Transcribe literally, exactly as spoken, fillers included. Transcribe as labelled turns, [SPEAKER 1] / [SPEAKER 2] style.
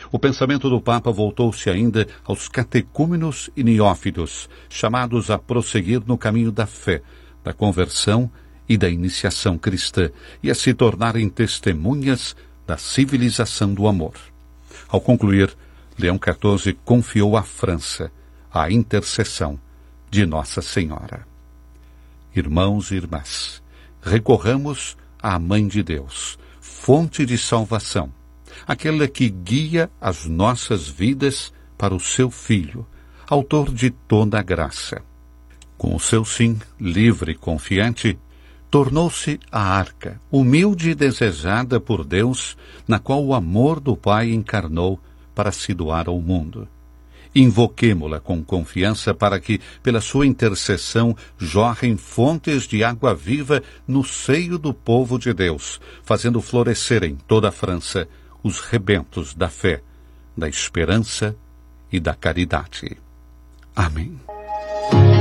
[SPEAKER 1] O pensamento do Papa voltou-se ainda aos catecúmenos e neófitos, chamados a prosseguir no caminho da fé, da conversão e da iniciação cristã, e a se tornarem testemunhas da civilização do amor. Ao concluir, Leão quatorze confiou à França a intercessão de Nossa Senhora. Irmãos e irmãs, recorramos à Mãe de Deus, fonte de salvação, aquela que guia as nossas vidas para o seu Filho, autor de toda a graça. Com o seu sim, livre e confiante, tornou-se a arca, humilde e desejada por Deus, na qual o amor do Pai encarnou para se doar ao mundo. Invoquemo-la com confiança para que, pela sua intercessão, jorrem fontes de água viva no seio do povo de Deus, fazendo florescer em toda a França os rebentos da fé, da esperança e da caridade. Amém.